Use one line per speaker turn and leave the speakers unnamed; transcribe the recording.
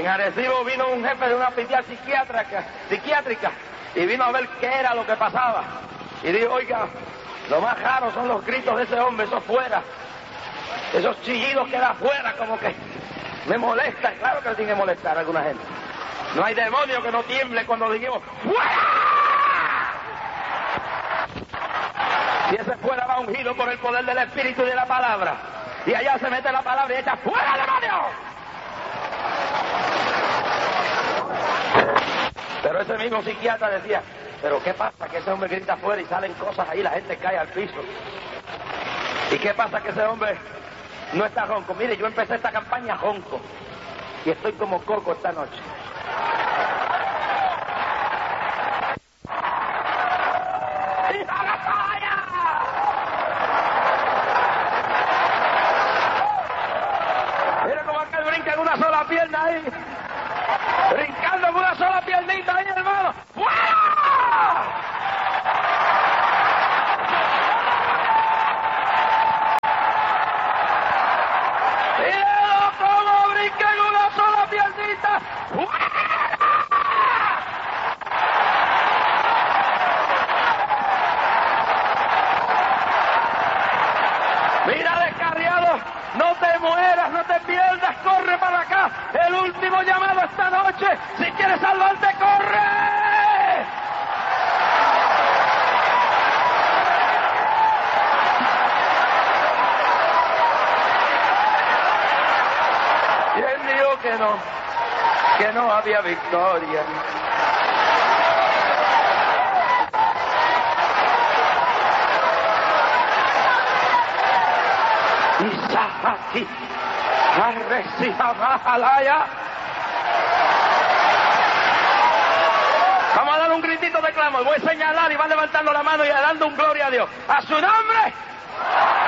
Arecibo vino un jefe de una hospital psiquiátrica y vino a ver qué era lo que pasaba. Y dijo, oiga, lo más raro son los gritos de ese hombre, eso fuera. Esos chillidos que da afuera, como que me molestan. Claro que le tiene que molestar a alguna gente. No hay demonio que no tiemble cuando digamos ¡fuera! Si ese fuera va ungido por el poder del Espíritu y de la palabra. Y allá se mete la palabra y echa ¡fuera, demonio! Pero ese mismo psiquiatra decía, pero ¿qué pasa? Que ese hombre grita afuera y salen cosas ahí, la gente cae al piso. ¿Y qué pasa? Que ese hombre no está ronco. Mire, yo empecé esta campaña ronco y estoy como coco esta noche. ¡Hija de falla! Mira cómo aquel brinca en una sola pierna ahí. Brincando en una sola piernita ahí, hermano. ¡Fuera! ¡Míralo cómo brinca en una sola piernita! ¡Fuera! Mira, descarriado, no te mueras, no te pierdas, corre para acá. El último llamado esta noche. Si quieres salvarte, corre. ¿Quién dijo que no había victoria? Isahaki, Arresijabajalaya. Vamos a dar un gritito de clamor. Voy a señalar y va levantando la mano y dando un gloria a Dios. ¡A su nombre!